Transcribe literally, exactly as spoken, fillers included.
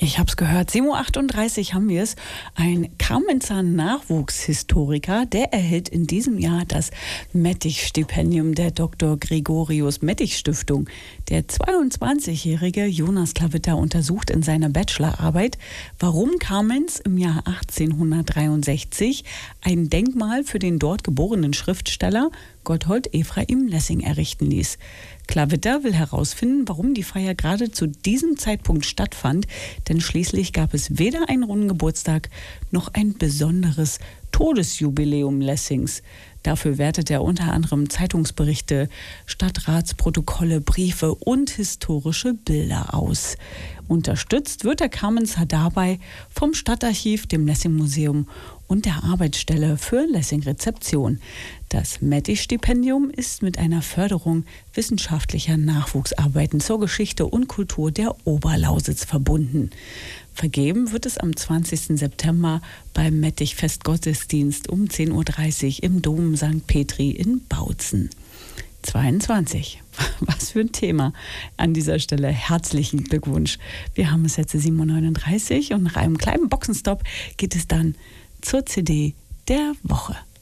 Ich habe es gehört, sieben Uhr achtunddreißig haben wir es. Ein Kamenzer Nachwuchshistoriker, der erhält in diesem Jahr das Mettich-Stipendium der Doktor Gregorius Mettich Stiftung. Der zweiundzwanzigjährige Jonas Klavitter untersucht in seiner Bachelorarbeit, warum Kamenz im Jahr achtzehnhundertdreiundsechzig ein Denkmal für den dort geborenen Schriftsteller Gotthold Ephraim Lessing errichten ließ. Klavitter will herausfinden, warum die Feier gerade zu diesem Zeitpunkt stattfand, denn schließlich gab es weder einen runden Geburtstag noch ein besonderes Todesjubiläum Lessings. Dafür wertet er unter anderem Zeitungsberichte, Stadtratsprotokolle, Briefe und historische Bilder aus. Unterstützt wird der Kamenzer dabei vom Stadtarchiv, dem Lessing-Museum und der Arbeitsstelle für Lessing-Rezeption. Das Mettich-Stipendium ist mit einer Förderung wissenschaftlicher Nachwuchsarbeiten zur Geschichte und Kultur der Oberlausitz verbunden. Vergeben wird es am zwanzigsten September beim Mettich-Festgottesdienst um zehn Uhr dreißig im Dom Sankt Petri in Bautzen. zweiundzwanzig. Was für ein Thema. An dieser Stelle herzlichen Glückwunsch. Wir haben es jetzt sieben Uhr neununddreißig und nach einem kleinen Boxenstopp geht es dann zur C D der Woche.